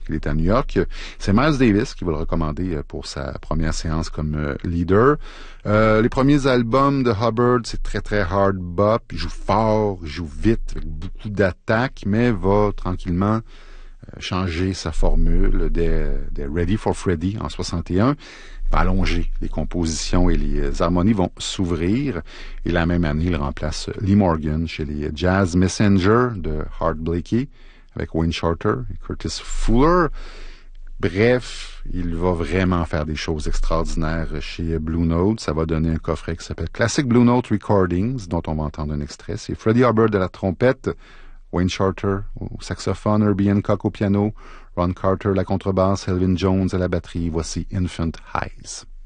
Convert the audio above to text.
qu'il est à New York. C'est Miles Davis qui va le recommander pour sa première séance comme leader. Les premiers albums de Hubbard, c'est très très hard bop. Il joue fort, il joue vite, avec beaucoup d'attaques, mais va tranquillement changer sa formule des Ready for Freddy en 61. Il va allonger les compositions et les harmonies vont s'ouvrir. Et la même année, il remplace Lee Morgan chez les Jazz Messenger de Art Blakey avec Wayne Shorter et Curtis Fuller. Bref, il va vraiment faire des choses extraordinaires chez Blue Note. Ça va donner un coffret qui s'appelle Classic Blue Note Recordings, dont on va entendre un extrait. C'est Freddie Hubbard à la trompette, Wayne Shorter au saxophone, Herbie Hancock au piano, Ron Carter à la contrebasse, Elvin Jones à la batterie. Voici Infant Highs.